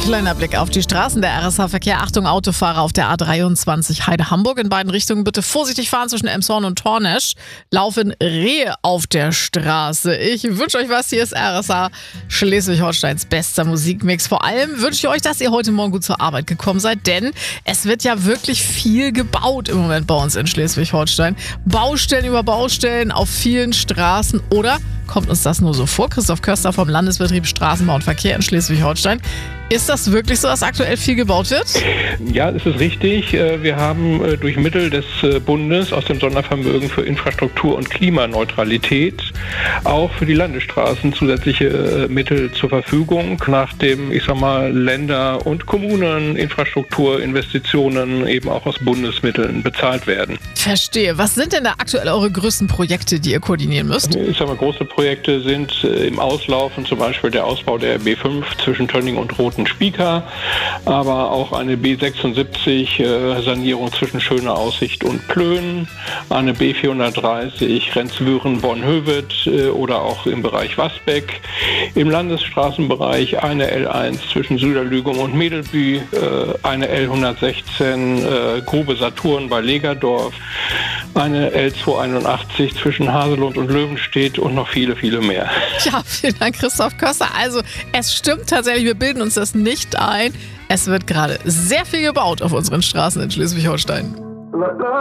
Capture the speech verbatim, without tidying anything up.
Kleiner Blick auf die Straßen. Der R S H-Verkehr. Achtung, Autofahrer auf der A dreiundzwanzig Heide-Hamburg. In beiden Richtungen bitte vorsichtig fahren zwischen Elmshorn und Tornesch. Laufen Rehe auf der Straße. Ich wünsche euch was. Hier ist R S H, Schleswig-Holsteins bester Musikmix. Vor allem wünsche ich euch, dass ihr heute Morgen gut zur Arbeit gekommen seid, denn es wird ja wirklich viel gebaut im Moment bei uns in Schleswig-Holstein. Baustellen über Baustellen auf vielen Straßen. Oder kommt uns das nur so vor? Christoph Köster vom Landesbetrieb Straßenbau und Verkehr in Schleswig-Holstein. Ist das wirklich so, dass aktuell viel gebaut wird? Ja, das ist richtig. Wir haben durch Mittel des Bundes aus dem Sondervermögen für Infrastruktur und Klimaneutralität auch für die Landesstraßen zusätzliche Mittel zur Verfügung, nachdem, ich sag mal, Länder und Kommunen Infrastrukturinvestitionen eben auch aus Bundesmitteln bezahlt werden. Verstehe. Was sind denn da aktuell eure größten Projekte, die ihr koordinieren müsst? Ich sag mal, große Projekte sind im Auslaufen, zum Beispiel der Ausbau der B fünf zwischen Tönning und Roten Spieker, aber auch eine B sechsundsiebzig äh, Sanierung zwischen Schöner Aussicht und Plön, eine B vierhundertdreißig Renzwüren-Bonhöved äh, oder auch im Bereich Wasbeck, im Landesstraßenbereich eine L eins zwischen Süderlügum und Medelbü, äh, eine L hundertsechzehn äh, Grube Saturn bei Legerdorf, eine L zweihunderteinundachtzig zwischen Haselund und Löwenstedt und noch viele, viele mehr. Ja, vielen Dank, Christoph Köster. Also, es stimmt tatsächlich, wir bilden uns das nicht ein. Es wird gerade sehr viel gebaut auf unseren Straßen in Schleswig-Holstein.